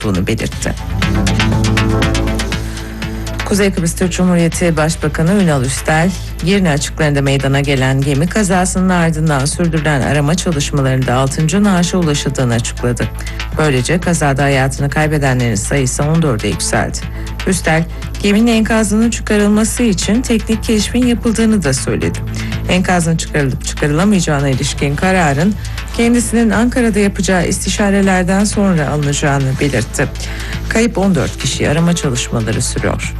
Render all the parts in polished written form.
olduğunu belirtti. Kuzey Kıbrıs Türk Cumhuriyeti Başbakanı Ünal Üstel, Girne açıklarında meydana gelen gemi kazasının ardından sürdürülen arama çalışmalarında 6. naaşa ulaşıldığını açıkladı. Böylece kazada hayatını kaybedenlerin sayısı 14'e yükseldi. Üstel, geminin enkazının çıkarılması için teknik keşfin yapıldığını da söyledi. Enkazın çıkarılıp çıkarılamayacağına ilişkin kararın kendisinin Ankara'da yapacağı istişarelerden sonra alınacağını belirtti. Kayıp 14 kişi, arama çalışmaları sürüyor.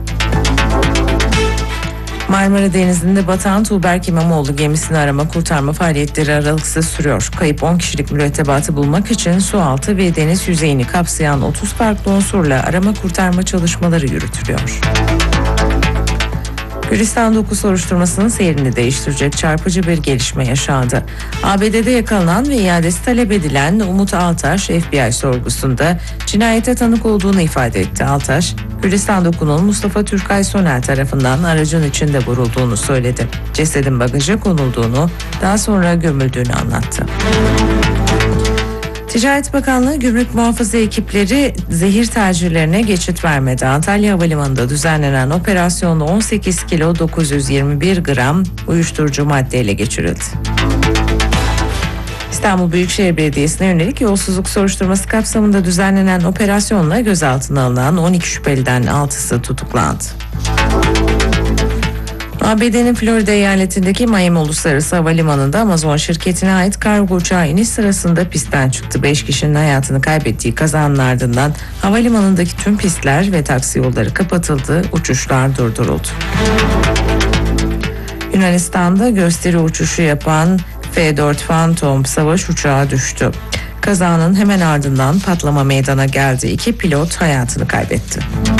Marmara Denizi'nde batan Tuğberk İmamoğlu gemisini arama kurtarma faaliyetleri aralıksız sürüyor. Kayıp 10 kişilik mürettebatı bulmak için sualtı ve deniz yüzeyini kapsayan 30 farklı unsurla arama kurtarma çalışmaları yürütülüyor. Gülistan 9 soruşturmasının seyrini değiştirecek çarpıcı bir gelişme yaşandı. ABD'de yakalanan ve iadesi talep edilen Umut Altaş, FBI sorgusunda cinayete tanık olduğunu ifade etti. Altaş, Gülistan 9'un Mustafa Türkay Soner tarafından aracın içinde vurulduğunu söyledi. Cesedin bagaja konulduğunu, daha sonra gömüldüğünü anlattı. Ticaret Bakanlığı gümrük muhafaza ekipleri zehir tacirlerine geçit vermedi. Antalya Havalimanı'nda düzenlenen operasyonda 18 kilo 921 gram uyuşturucu madde ele geçirildi. İstanbul Büyükşehir Belediyesi'ne yönelik yolsuzluk soruşturması kapsamında düzenlenen operasyonla gözaltına alınan 12 şüpheliden 6'sı tutuklandı. ABD'nin Florida eyaletindeki Miami Uluslararası Havalimanı'nda Amazon şirketine ait kargo uçağı iniş sırasında pistten çıktı. 5 kişinin hayatını kaybettiği kazanın ardından havalimanındaki tüm pistler ve taksi yolları kapatıldı, uçuşlar durduruldu. Yunanistan'da gösteri uçuşu yapan F-4 Phantom savaş uçağı düştü. Kazanın hemen ardından patlama meydana geldi. 2 pilot hayatını kaybetti.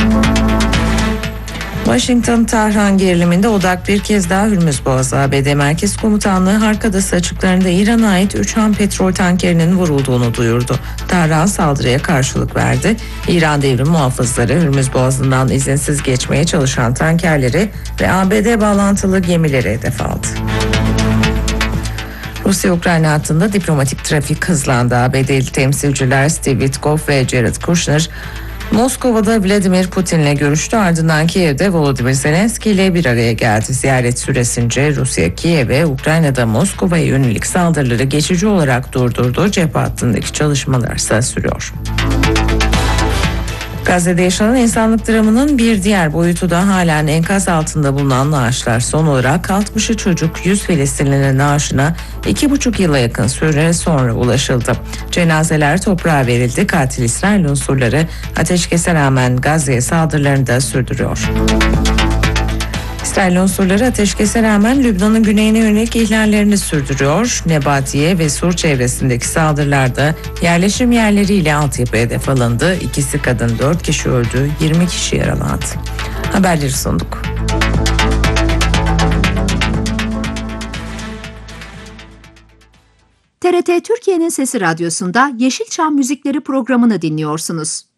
Washington-Tahran geriliminde odak bir kez daha Hürmüz Boğazı. ABD Merkez Komutanlığı Harkadası açıklarında İran'a ait 3 ham petrol tankerinin vurulduğunu duyurdu. Tahran saldırıya karşılık verdi. İran devrim muhafızları Hürmüz Boğazı'ndan izinsiz geçmeye çalışan tankerleri ve ABD bağlantılı gemileri hedef aldı. Rusya-Ukrayna hattında diplomatik trafik hızlandı. ABD'li temsilciler Steve Witkoff ve Jared Kushner Moskova'da Vladimir Putin'le görüştü, ardından Kiev'de Volodymyr Zelenski ile bir araya geldi. Ziyaret süresince Rusya Kiev'e Ukrayna'da Moskova'ya yönelik saldırıları geçici olarak durdurdu. Cephe hattındaki çalışmalar ise sürüyor. Gazze'de yaşanan insanlık dramının bir diğer boyutu da halen enkaz altında bulunan naaşlar. Son olarak 60'ı çocuk 100 Filistinlinin naaşına 2,5 yıla yakın süre sonra ulaşıldı. Cenazeler toprağa verildi. Katil İsrail unsurları ateşkese rağmen Gazze'ye saldırılarını da sürdürüyor. İsrail unsurları ateşkese rağmen Lübnan'ın güneyine yönelik ihlallerini sürdürüyor. Nebatiye ve Sur çevresindeki saldırılarda yerleşim yerleriyle altyapı hedef alındı. 2'si kadın, 4 kişi öldü, 20 kişi yaralandı. Haberleri sunduk. TRT Türkiye'nin Sesi Radyosu'nda Yeşilçam Müzikleri programını dinliyorsunuz.